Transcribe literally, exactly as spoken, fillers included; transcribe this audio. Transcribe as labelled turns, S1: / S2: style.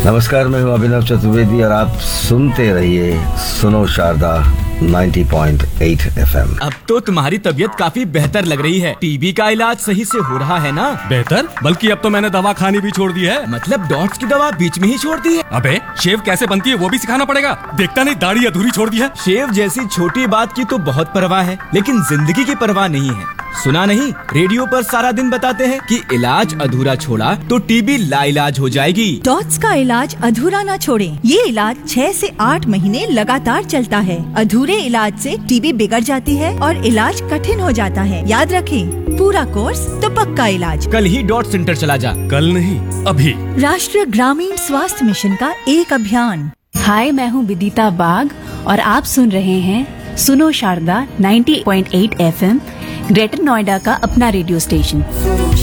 S1: नमस्कार, मैं हूं अभिनव चतुर्वेदी और आप सुनते रहिए सुनो शारदा नब्बे पॉइंट आठ एफएम।
S2: अब तो तुम्हारी तबीयत काफी बेहतर लग रही है। टीबी का इलाज सही से हो रहा है ना?
S3: बेहतर? बल्कि अब तो मैंने दवा खानी भी छोड़ दी है।
S2: मतलब डॉट्स की दवा बीच में ही छोड़ दी है?
S3: अबे शेव कैसे बनती है वो भी सिखाना पड़ेगा। देखता नहीं दाढ़ी अधूरी छोड़ दी है।
S2: शेव जैसी छोटी बात की तो बहुत परवाह है, लेकिन जिंदगी की परवाह नहीं है। सुना नहीं, रेडियो पर सारा दिन बताते हैं कि इलाज अधूरा छोड़ा तो टीबी लाइलाज हो जाएगी।
S4: डॉट्स का इलाज अधूरा न छोड़ें। ये इलाज छह से आठ महीने लगातार चलता है। अधूरे इलाज से टीबी बिगड़ जाती है और इलाज कठिन हो जाता है। याद रखें, पूरा कोर्स तो पक्का इलाज।
S2: कल ही डॉट सेंटर चला जा।
S3: कल नहीं, अभी।
S4: राष्ट्रीय ग्रामीण स्वास्थ्य मिशन का एक अभियान।
S5: हाय, मैं हूँ विदिता बाग और आप सुन रहे हैं सुनो शारदा नब्बे पॉइंट आठ एफएम, ग्रेटर नोएडा का अपना रेडियो स्टेशन।